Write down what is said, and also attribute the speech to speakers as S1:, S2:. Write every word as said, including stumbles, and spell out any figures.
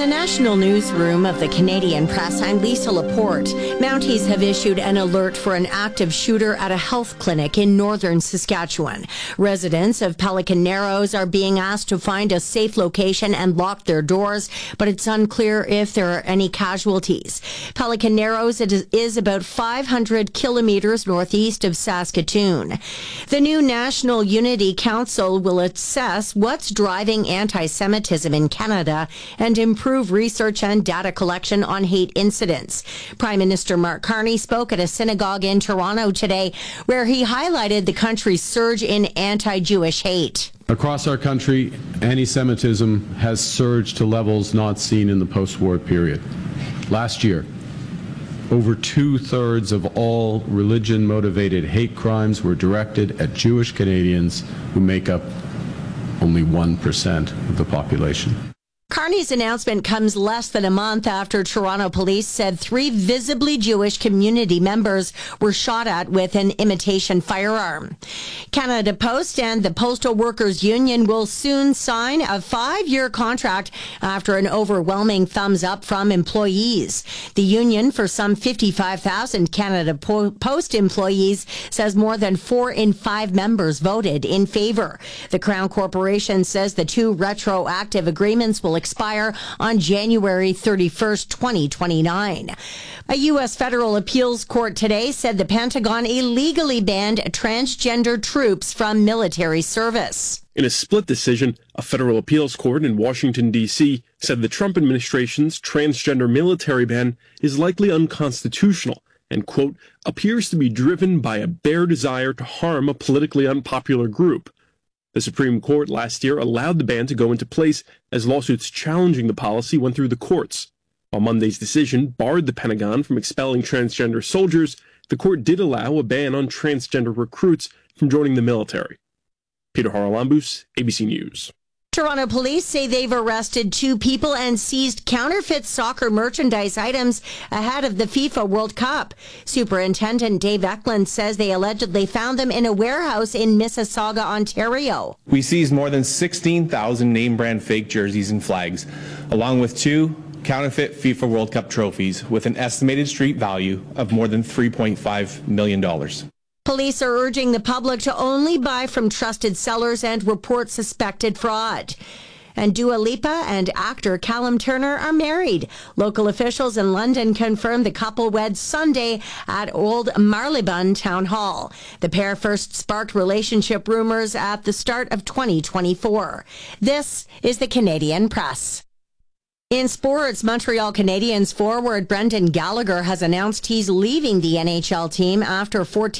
S1: the national newsroom of the Canadian Press, I'm Lisa Laporte. Mounties have issued an alert for an active shooter at a health clinic in northern Saskatchewan. Residents of Pelican Narrows are being asked to find a safe location and lock their doors, but it's unclear if there are any casualties. Pelican Narrows is about five hundred kilometers northeast of Saskatoon. The new National Unity Council will assess what's driving anti-Semitism in Canada and improve research and data collection on hate incidents. Prime Minister Mark Carney spoke at a synagogue in Toronto today where he highlighted the country's surge in anti-Jewish hate.
S2: Across our country, anti-Semitism has surged to levels not seen in the post-war period. Last year, over two-thirds of all religion-motivated hate crimes were directed at Jewish Canadians who make up only one percent of the population.
S1: Carney's announcement comes less than a month after Toronto police said three visibly Jewish community members were shot at with an imitation firearm. Canada Post and the Postal Workers Union will soon sign a five-year contract after an overwhelming thumbs up from employees. The union, for some fifty-five thousand Canada Post employees, says more than four in five members voted in favor. The Crown Corporation says the two retroactive agreements will expire on January thirty-first, twenty twenty-nine. A U S federal appeals court today said the Pentagon illegally banned transgender troops from military service.
S3: In a split decision, a federal appeals court in Washington, D C said the Trump administration's transgender military ban is likely unconstitutional and, quote, appears to be driven by a bare desire to harm a politically unpopular group. The Supreme Court last year allowed the ban to go into place as lawsuits challenging the policy went through the courts. While Monday's decision barred the Pentagon from expelling transgender soldiers, the court did allow a ban on transgender recruits from joining the military. Peter Haralambous, A B C News.
S1: Toronto police say they've arrested two people and seized counterfeit soccer merchandise items ahead of the FIFA World Cup. Superintendent Dave Eklund says they allegedly found them in a warehouse in Mississauga, Ontario.
S4: We seized more than sixteen thousand name-brand fake jerseys and flags, along with two counterfeit FIFA World Cup trophies with an estimated street value of more than three point five million dollars.
S1: Police are urging the public to only buy from trusted sellers and report suspected fraud. And Dua Lipa and actor Callum Turner are married. Local officials in London confirmed the couple wed Sunday at Old Marylebone Town Hall. The pair first sparked relationship rumors at the start of twenty twenty-four. This is the Canadian Press. In sports, Montreal Canadiens forward Brendan Gallagher has announced he's leaving the N H L team after fourteen